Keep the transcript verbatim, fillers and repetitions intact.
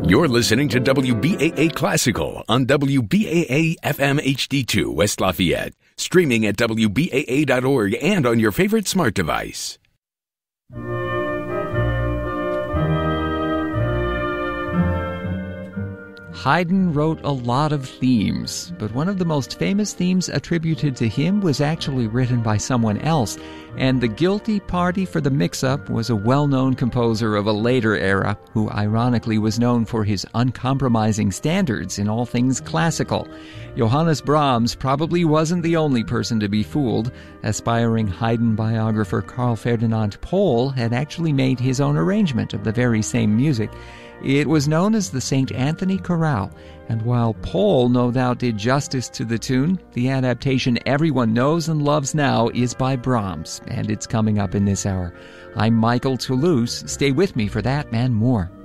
You're listening to W B A A Classical on W B A A F M H D two West Lafayette, streaming at W B A A dot org and on your favorite smart device. Haydn wrote a lot of themes, but one of the most famous themes attributed to him was actually written by someone else, and the guilty party for the mix-up was a well-known composer of a later era who ironically was known for his uncompromising standards in all things classical. Johannes Brahms probably wasn't the only person to be fooled. Aspiring Haydn biographer Carl Ferdinand Pohl had actually made his own arrangement of the very same music. It was known as the Saint Anthony Chorale, and while Pohl no doubt did justice to the tune, the adaptation everyone knows and loves now is by Brahms, and it's coming up in this hour. I'm Michael Toulouse. Stay with me for that and more.